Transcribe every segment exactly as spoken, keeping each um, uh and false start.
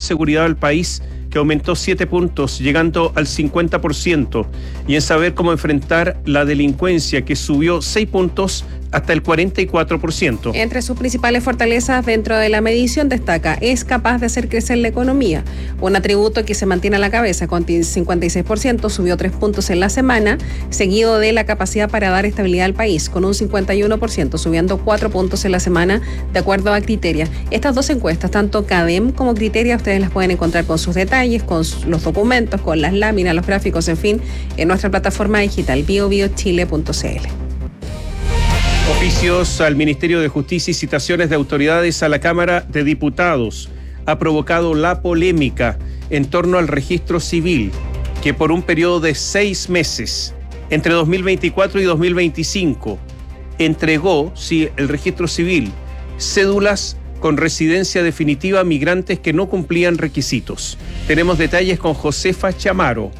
seguridad del país, que aumentó siete puntos, llegando al cincuenta por ciento, y en saber cómo enfrentar la delincuencia, que subió seis puntos hasta el cuarenta y cuatro por ciento. Entre sus principales fortalezas dentro de la medición destaca: es capaz de hacer crecer la economía, un atributo que se mantiene a la cabeza con cincuenta y seis por ciento, subió tres puntos en la semana, seguido de la capacidad para dar estabilidad al país con un cincuenta y uno por ciento, subiendo cuatro puntos en la semana de acuerdo a Criteria. Estas dos encuestas, tanto CADEM como Criteria, ustedes las pueden encontrar con sus detalles, con los documentos, con las láminas, los gráficos, en fin, en nuestra plataforma digital bio bio chile punto c l. Oficios al Ministerio de Justicia y citaciones de autoridades a la Cámara de Diputados ha provocado la polémica en torno al registro civil, que por un periodo de seis meses, entre dos mil veinticuatro y dos mil veinticinco, entregó, sí, el registro civil, cédulas con residencia definitiva a migrantes que no cumplían requisitos. Tenemos detalles con Josefa Chamaro.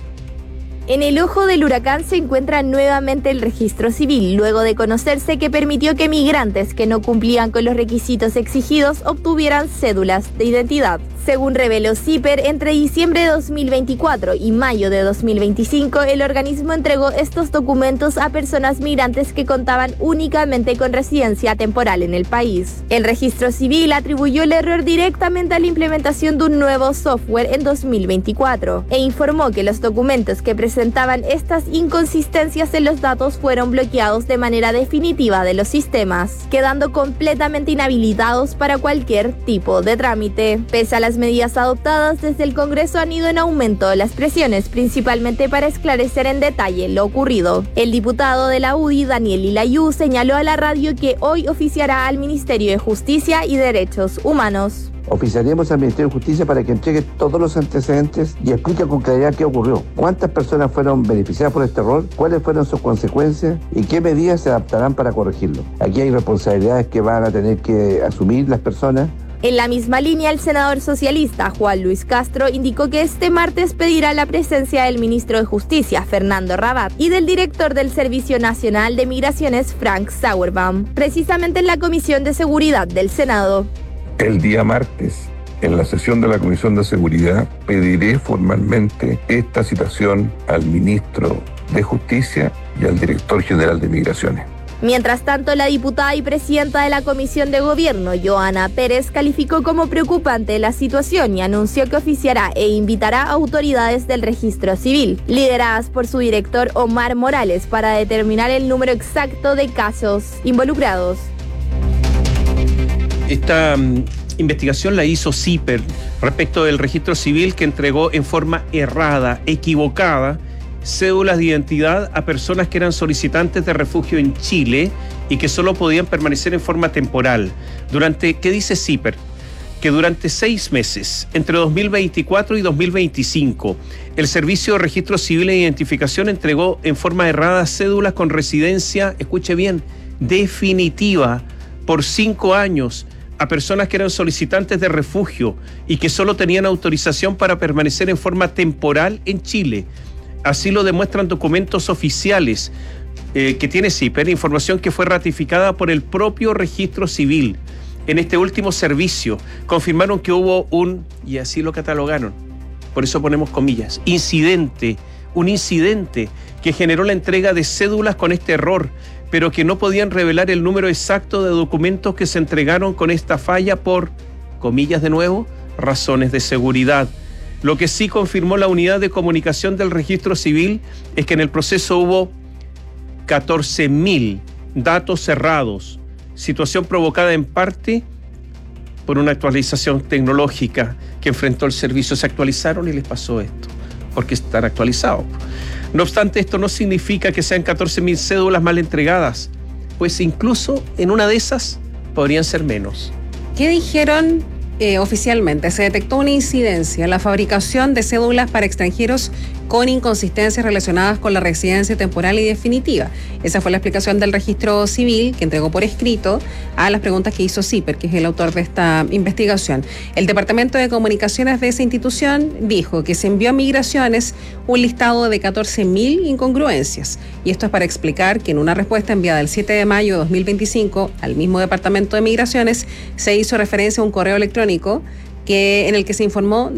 En el ojo del huracán se encuentra nuevamente el registro civil, luego de conocerse que permitió que migrantes que no cumplían con los requisitos exigidos obtuvieran cédulas de identidad. Según reveló CIPER, entre diciembre de dos mil veinticuatro y mayo de dos mil veinticinco, el organismo entregó estos documentos a personas migrantes que contaban únicamente con residencia temporal en el país. El registro civil atribuyó el error directamente a la implementación de un nuevo software en dos mil veinticuatro e informó que los documentos que presentaban estas inconsistencias en los datos fueron bloqueados de manera definitiva de los sistemas, quedando completamente inhabilitados para cualquier tipo de trámite. Pese a las medidas adoptadas desde el Congreso, han ido en aumento las presiones, principalmente para esclarecer en detalle lo ocurrido. El diputado de la U D I, Daniel Ilayú, señaló a la radio que hoy oficiará al Ministerio de Justicia y Derechos Humanos. Oficiaremos al Ministerio de Justicia para que entregue todos los antecedentes y explique con claridad qué ocurrió, cuántas personas fueron beneficiadas por este error, cuáles fueron sus consecuencias y qué medidas se adaptarán para corregirlo. Aquí hay responsabilidades que van a tener que asumir las personas. En la misma línea, el senador socialista Juan Luis Castro indicó que este martes pedirá la presencia del ministro de Justicia, Fernando Rabat, y del director del Servicio Nacional de Migraciones, Frank Sauerbaum, precisamente en la Comisión de Seguridad del Senado. El día martes, en la sesión de la Comisión de Seguridad, pediré formalmente esta citación al ministro de Justicia y al director general de Migraciones. Mientras tanto, la diputada y presidenta de la Comisión de Gobierno, Joana Pérez, calificó como preocupante la situación y anunció que oficiará e invitará a autoridades del registro civil, lideradas por su director Omar Morales, para determinar el número exacto de casos involucrados. Esta um, investigación la hizo CIPER respecto del registro civil, que entregó en forma errada, equivocada, cédulas de identidad a personas que eran solicitantes de refugio en Chile y que solo podían permanecer en forma temporal. Durante, ¿qué dice CIPER? Que durante seis meses, entre dos mil veinticuatro y dos mil veinticinco, el Servicio de Registro Civil e Identificación entregó en forma errada cédulas con residencia, escuche bien, definitiva por cinco años a personas que eran solicitantes de refugio y que solo tenían autorización para permanecer en forma temporal en Chile. Así lo demuestran documentos oficiales eh, que tiene CIPER, información que fue ratificada por el propio registro civil. En este último servicio confirmaron que hubo un, y así lo catalogaron, por eso ponemos comillas, incidente, un incidente que generó la entrega de cédulas con este error, pero que no podían revelar el número exacto de documentos que se entregaron con esta falla por, comillas de nuevo, razones de seguridad. Lo que sí confirmó la unidad de comunicación del registro civil es que en el proceso hubo catorce mil datos cerrados, situación provocada en parte por una actualización tecnológica que enfrentó el servicio. Se actualizaron y les pasó esto, porque están actualizados. No obstante, esto no significa que sean catorce mil cédulas mal entregadas, pues incluso en una de esas podrían ser menos. ¿Qué dijeron eh, oficialmente? Se detectó una incidencia en la fabricación de cédulas para extranjeros con inconsistencias relacionadas con la residencia temporal y definitiva. Esa fue la explicación del registro civil que entregó por escrito a las preguntas que hizo CIPER, que es el autor de esta investigación. El Departamento de Comunicaciones de esa institución dijo que se envió a Migraciones un listado de catorce mil incongruencias. Y esto es para explicar que en una respuesta enviada el siete de mayo de dos mil veinticinco al mismo Departamento de Migraciones se hizo referencia a un correo electrónico que, en el que se informó